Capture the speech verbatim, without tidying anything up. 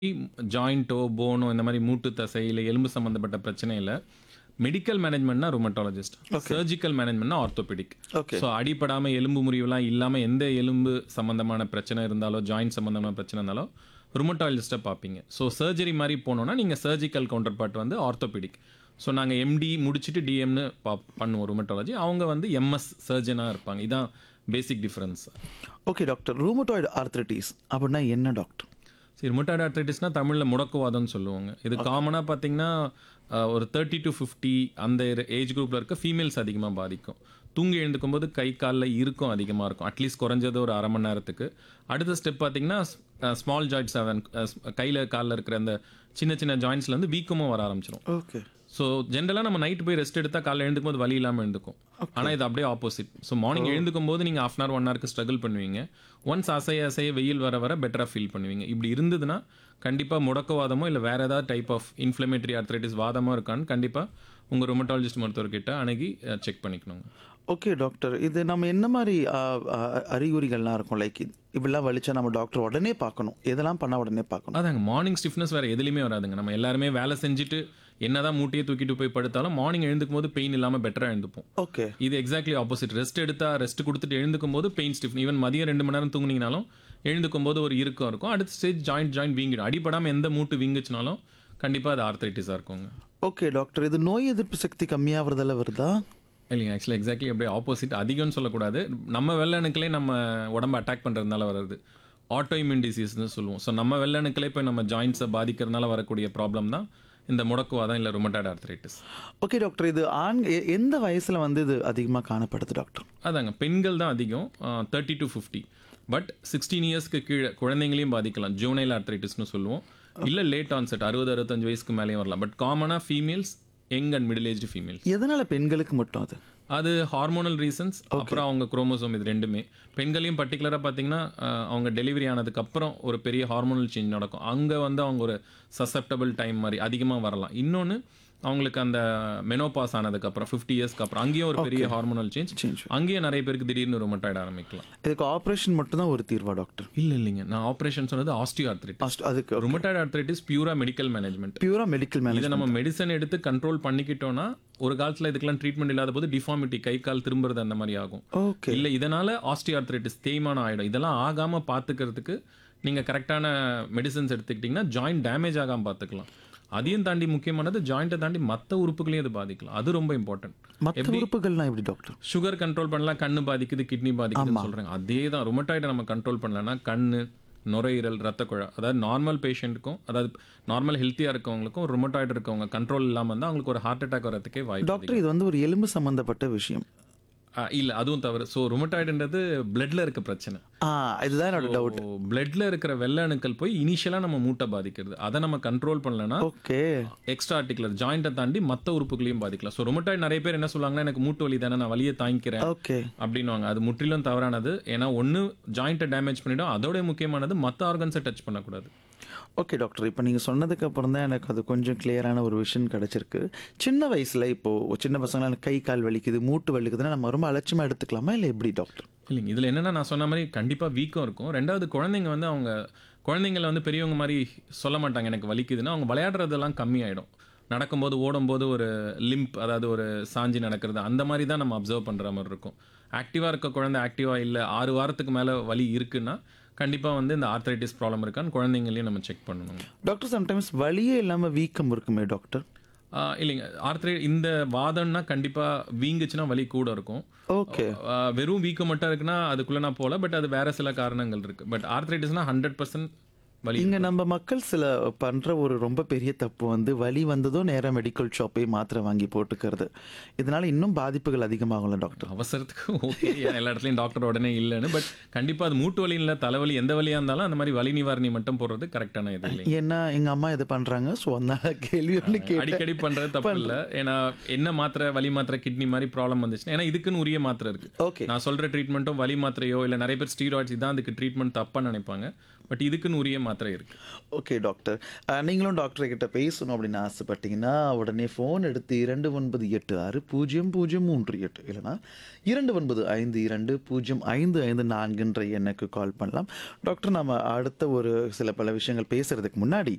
ஜாயிண்ட்டோ, போனோ இந்த மாரி மூட்டு தசை, இல்ல எலும்பு சம்மந்தப்பட்ட பிரச்சனையில medical மேனேஜ்மெண்ட்னா rheumatologist. Okay. Surgical மேனேஜ்மெண்ட்னா orthopaedic. Okay. So அடிபடாம எலும்பு முறிவுலாம் இல்லாம எந்த எலும்பு சம்மந்தமான பிரச்சனை இருந்தாலோ, ஜாயிண்ட் சம்மந்தமான பிரச்சனை இருந்தாலோ ருமட்டாலஜிஸ்ட்ட பார்ப்பீங்க. ஸோ சர்ஜரி மாரி போனோம்னா, நீங்க சர்ஜிக்கல் கவுண்டர் பார்ட் வந்து ஆர்த்தோபெடிக். ஸோ நாங்க எம்டி முடிச்சுட்டு டிஎம்னு பா பண்ணுவோம் ருமட்டாலஜி. அவங்க வந்து எம்எஸ் சர்ஜனா இருப்பாங்க. இதான் பேசிக் difference. Okay doctor. Rheumatoid arthritis அப்படின்னா என்ன டாக்டர்? சரி, ருமட்டாய்டு ஆர்த்ரைட்டிஸ்னா தமிழ்ல முடக்குவாதம்னு சொல்லுவாங்க. இது காமனா பார்த்தீங்கன்னா, அ ஒரு முப்பது டூ ஐம்பது அந்த ஏஜ் குரூப்ல இருக்க ஃபீமேல்ஸ் அதிகமா பாதிக்கும். தூங்கி எழுந்துக்கும்போது கை கால்ல இறுக்கம் அதிகமா இருக்கும். அட்லீஸ்ட் குறைஞ்சது ஒரு அரை மணி நேரத்துக்கு. அடுத்த ஸ்டெப் பார்த்தீங்கன்னா, ஸ்மால் ஜாயிண்ட்ஸ் அவன் கையில கால்ல இருக்கிற அந்த சின்ன சின்ன ஜாயிண்ட்ஸ்ல இருந்து வீக்கமும் வர ஆரம்பிச்சிரும். ஓகே. ஸோ ஜென்ரலாக நம்ம நைட் போய் ரெஸ்ட் எடுத்தால் காலைல எழுந்துக்கும் போது வலி இல்லாமல் எழுந்துக்கும். ஆனால் இது அப்படியே ஆப்போசிட். ஸோ மார்னிங் எழுந்துக்கும் போது நீங்கள் ஹாஃப் அன் ஹவர் ஒன் ஹவருக்கு ஸ்ட்ரகிள் பண்ணுவீங்க. ஒன்ஸ் அசைய அசைய வெயில் வர வர பெட்டராக ஃபீல் பண்ணுவீங்க. இப்படி இருந்ததுன்னா கண்டிப்பாக முடக்குவாதமோ இல்லை வேறு ஏதாவது டைப் ஆஃப் இன்ஃப்ளமேட்டரி ஆர்த்ரைட்டிஸ் வாதமோ இருக்கான்னு கண்டிப்பாக உங்கள் ருமட்டாலஜிஸ்ட் மருத்துவர்கிட்ட அணுகி செக் பண்ணிக்கணுங்க. Okay doctor. இது நம்ம என்ன மாதிரி அ, அ, அறிகுறிகள்லாம் இருக்கும்? லைக் இப்படிலாம் வலிச்சா நம்ம டாக்டர் உடனே பார்க்கணும், எதெல்லாம் பண்ணா உடனே பார்க்கணும்? அதாங்க, மார்னிங் ஸ்டிஃப்னஸ் வேறு எதுலையுமே வராதுங்க. நம்ம எல்லாருமே வேலை செஞ்சுட்டு என்னதான் மூட்டையை தூக்கிட்டு போய் படுத்தாலும் மார்னிங் எழுந்துக்கும் போது பெயின் இல்லாமல் பெட்டராக எழுந்துப்போம். ஓகே. இது எக்ஸாக்ட்லி ஆப்போசிட். ரெஸ்ட் எடுத்தா ரெஸ்ட் கொடுத்துட்டு எழுந்துக்கும் போது பெயின் ஸ்டிஃப். ஈவன் மதியம் ரெண்டு மணி நேரம் தூங்குனீங்கனாலும் எழுந்துக்கும் போது ஒரு இறுக்கம் இருக்கும். அடுத்த ஸ்டேஜ் ஜாயிண்ட் ஜாயிண்ட் வீங்கிடும். அடிபடாமல் எந்த மூட்டு வீங்குச்சுனாலும் கண்டிப்பாக அது ஆர்த்ரைட்டிஸாக இருக்குங்க. Okay doctor. இது நோய் எதிர்ப்பு சக்தி கம்மியாகிறதால வருதா? இல்லைங்க, ஆக்சுவலி எக்ஸாக்ட்லி அப்படியே ஆப்போசிட். அதிகம்னு சொல்லக்கூடாது. நம்ம வெள்ளணுக்களே நம்ம உடம்பை அட்டாக் பண்ணுறதுனால வர்றது ஆட்டோ இம்யூன் டிசீஸ்னு சொல்லுவோம். ஸோ நம்ம வெள்ளணுக்களே இப்போ நம்ம ஜாயிண்ட்ஸை பாதிக்கிறதுனால வரக்கூடிய ப்ராப்ளம் தான் இந்த முடக்குவாதம் இல்லை ருமட்டாய்டு ஆர்த்ரைட்டிஸ். Okay doctor. இது ஆண் எ- எந்த வயசுல வந்து இது அதிகமாக காணப்படுது டாக்டர்? அதாங்க, பெண்கள் தான் அதிகம், thirty to fifty. But sixteen இயர்ஸ்க்கு கீழே குழந்தைங்களையும் பாதிக்கலாம். ஜூனைல் ஆர்த்ரைட்டிஸ்னு சொல்லுவோம். இல்லை லேட் ஆன்செட் அறுபது அறுபத்தஞ்சு வயசுக்கு மேலேயும் வரலாம். பட் காமனாக females, young and middle age females. எதனால பெண்களுக்கு மட்டும் அது? அது ஹார்மோனல் ரீசன்ஸ், அப்புறம் அவங்க குரோமோசோம், இது ரெண்டுமே. பெண்களையும் பர்டிகுலராக பார்த்தீங்கன்னா, அஹ், அவங்க டெலிவரி ஆனதுக்கு அப்புறம் ஒரு பெரிய ஹார்மோனல் சேஞ்ச் நடக்கும். அங்கே வந்து அவங்க ஒரு சசப்டபிள் டைம் மாதிரி அதிகமாக வரலாம். இன்னொன்று, அவங்களுக்கு அந்த மெனோபாஸ் ஆனதுக்கப்புறம் ஃபிஃப்டி இயர்ஸ்க்கு அப்புறம் அங்கேயும் ஒரு பெரிய ஹார்மோனல் சேஞ்ச். Change. அங்கேயும் நிறைய பேருக்கு திடீர்னு ருமட்டாய்டு ஆரம்பிக்கலாம். இதுக்கு ஆப்ரேஷன் மட்டும் தான் ஒரு தீர்வா டாக்டர்? இல்லை இல்லைங்க, நான் ஆப்ரேஷன் சொன்னது ஆஸ்டியோ ஆர்த்ரைட்டிஸ். First அதுக்கு rheumatoid arthritis பியூரா medical management. பியூரா medical இதை மேனேஜ்மெண்ட். நம்ம மெடிசன் எடுத்து கண்ட்ரோல் பண்ணிக்கிட்டோம்னா ஒரு காலத்தில் இதுக்கெல்லாம் ட்ரீட்மெண்ட் இல்லாத போது டிஃபார்மிட்டி, கை கால் திரும்புறது அந்த மாதிரி ஆகும். ஓகே. இல்லை இதனால ஆஸ்டியோஆர்த்ரைட்டிஸ் தேய்மானம் ஆகிடும். இதெல்லாம் ஆகாமல் பார்த்துக்கிறதுக்கு நீங்கள் கரெக்டான மெடிசன்ஸ் எடுத்துக்கிட்டிங்கன்னா ஜாயிண்ட் டேமேஜ் ஆகாமல் பார்த்துக்கலாம். அதையும் தாண்டி முக்கியமானது ஜாயிண்ட்டை தாண்டி மற்ற உறுப்புகளையும் அது பாதிக்கலாம். அது ரொம்ப இம்பார்ட்டன்ட். மற்ற உறுப்புகள்லாம் எப்படி டாக்டர்? சுகர் கண்ட்ரோல் பண்ணலாம், கண்ணு பாதிக்குது, கிட்னி பாதிக்குதுன்னு சொல்கிறாங்க. அதே தான் ருமட்டாய்டை நம்ம கண்ட்ரோல் பண்ணலன்னா கண்ணு, நுரையீரல், ரத்த குழா, அதாவது நார்மல் பேஷண்ட்டுக்கும், அதாவது நார்மல் ஹெல்த்தியாக இருக்கவங்களுக்கும் ருமட்டாய்டு இருக்கவங்க கண்ட்ரோல் இல்லாமல் இருந்தால் அவங்களுக்கு ஒரு ஹார்ட் அட்டாக் வரதுக்கே வாய்ப்பு. டாக்டர் இது வந்து ஒரு எலும்பு சம்பந்தப்பட்ட விஷயம். இல்லை, அதுவும் தவறு. ஸோ ருமட்டாய்டுன்றது பிளட்ல இருக்க பிரச்சனை. ஆ இதுதான் என்னோட டவுட். பிளட்ல இருக்கிற வெள்ளை அணுக்கள் போய் இனிஷியலாக நம்ம மூட்டை பாதிக்கிறது. அதை நம்ம கண்ட்ரோல் பண்ணலன்னா ஓகே. எக்ஸ்ட்ரா ஆர்டிகுலர் ஜாயிண்ட்டை தாண்டி மற்ற உறுப்புகளையும் பாதிக்கலாம். ஸோ ருமட்டாய்டு நிறைய பேர் என்ன சொல்லுவாங்கன்னா, எனக்கு மூட்டு வலி தானே, நான் வலியை தாங்கிக்கிறேன் ஓகே. அப்படின்னுவாங்க. அது முற்றிலும் தவறானது. ஏன்னா ஒன்று ஜாயிண்ட்டை டேமேஜ் பண்ணிடும், அதோட முக்கியமானது மற்ற ஆர்கன்ஸை டச் பண்ணக்கூடாது. Okay doctor. இப்போ நீங்கள் சொன்னதுக்கு அப்புறம் தான் எனக்கு அது கொஞ்சம் கிளியரான ஒரு விஷயம் கிடச்சிருக்கு. சின்ன வயசில் இப்போது சின்ன பசங்களாம் எனக்கு கை கால் வலிக்குது, மூட்டு வலிக்குதுன்னா நம்ம ரொம்ப அலட்சியமாக எடுத்துக்கலாமா இல்லை எப்படி டாக்டர்? இல்லைங்க, இதில் என்னென்னா நான் சொன்ன மாதிரி கண்டிப்பாக வீக்கம் இருக்கும். ரெண்டாவது, குழந்தைங்க வந்து அவங்க குழந்தைங்கள வந்து பெரியவங்க மாதிரி சொல்ல மாட்டாங்க எனக்கு வலிக்குதுன்னா. அவங்க விளையாடுறதெல்லாம் கம்மியாயிடும். நடக்கும்போது, ஓடும்போது ஒரு லிம்ப், அதாவது ஒரு சாஞ்சி நடக்கிறது, அந்த மாதிரி தான் நம்ம அப்சர்வ் பண்ணுற மாதிரி இருக்கும். ஆக்டிவாக இருக்க குழந்தை ஆக்டிவாக இல்லை, ஆறு வாரத்துக்கு மேலே வலி இருக்குன்னா கண்டிப்பாக வந்து இந்த ஆர்த்ரைட்டிஸ் ப்ராப்ளம் இருக்கான்னு குழந்தைங்களையும் நம்ம செக் பண்ணணும். டாக்டர் சம்டைம்ஸ் வலியே இல்லாமல் வீக்கம் இருக்குமே டாக்டர்? ஆஹ் இல்லைங்க, ஆர்த்ரை இந்த வாதம்னா கண்டிப்பாக வீங்குச்சுன்னா வலி கூட இருக்கும். ஓகே. ஆஹ் வெறும் வீக்கம் மட்டும் இருக்குன்னா அதுக்குள்ளே நான் போகல. பட் அது வேற சில காரணங்கள் இருக்குது. பட் ஆர்த்ரைட்டிஸ்னா ஹண்ட்ரட் பர்சன்ட் வலி. இங்கே நம்ம மக்கள் சில பண்ணுற ஒரு ரொம்ப பெரிய தப்பு வந்து வலி வந்ததும் நேராக மெடிக்கல் ஷாப்பே மாத்திரை வாங்கி போட்டுக்கிறது. இதனால இன்னும் பாதிப்புகள் அதிகமாகும்ல டாக்டர்? அவசரத்துக்கு ஓகே, எல்லா இடத்துலையும் டாக்டர் உடனே இல்லைன்னு. பட் கண்டிப்பாக அது மூட்டு வலி இல்லை, தலைவலி, எந்த வலியாக இருந்தாலும் அந்த மாதிரி வலி நிவாரணி மட்டும் போடுறது கரெக்டான இது இல்லை. ஏன்னா எங்கள் அம்மா இது பண்ணுறாங்க. ஸோ அதனால கேள்வி ஒன்று கேட்டு அடிக்கடி பண்றது தப்பு இல்லை. ஏன்னா என்ன மாத்திரை, வலி மாத்திரை, கிட்னி மாதிரி ப்ராப்ளம் வந்துச்சுன்னா, ஏன்னா இதுக்குன்னு உரிய மாத்திரை இருக்கு. ஓகே. நான் சொல்ற ட்ரீட்மெண்ட்டும் வலி மாத்திரையோ இல்லை நிறைய பேர் ஸ்டீராய்ட்ஸ் இதான் அதுக்கு ட்ரீட்மெண்ட் தப்பாக நினைப்பாங்க. பட் இதுக்குன்னு உரிய மாத்திரை இருக்கு. Okay doctor. அஹ், நீங்களும் டாக்டர் கிட்ட பேசணும் அப்படின்னு ஆசைப்பட்டீங்கன்னா உடனே ஃபோன் எடுத்து இரண்டு ஒன்பது எட்டு ஆறு பூஜ்ஜியம் பூஜ்ஜியம் மூன்று எட்டு இல்லைனா இரண்டு ஒன்பது ஐந்து இரண்டு பூஜ்ஜியம் ஐந்து ஐந்து நான்குன்ற எண்ணுக்கு கால் பண்ணலாம். டாக்டர், நம்ம அடுத்த ஒரு சில பல விஷயங்கள் பேசுறதுக்கு முன்னாடி